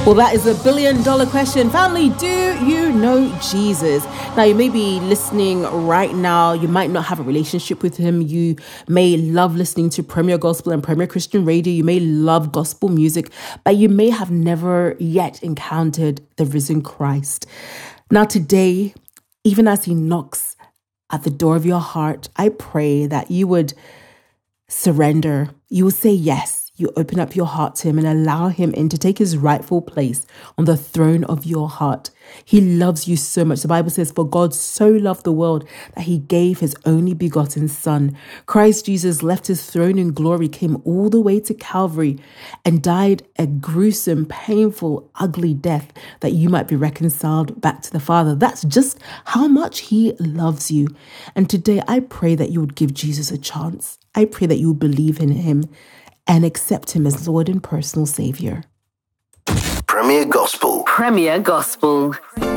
Well, that is $1 billion question. Family, do you know Jesus? Now, you may be listening right now. You might not have a relationship with him. You may love listening to Premier Gospel and Premier Christian Radio. You may love gospel music, but you may have never yet encountered the risen Christ. Now, today, even as he knocks at the door of your heart, I pray that you would surrender. You will say yes. You open up your heart to him and allow him in to take his rightful place on the throne of your heart. He loves you so much. The Bible says, for God so loved the world that he gave his only begotten son. Christ Jesus left his throne in glory, came all the way to Calvary and died a gruesome, painful, ugly death that you might be reconciled back to the Father. That's just how much he loves you. And today I pray that you would give Jesus a chance. I pray that you would believe in him and accept him as Lord and personal Savior. Premier Gospel. Premier Gospel.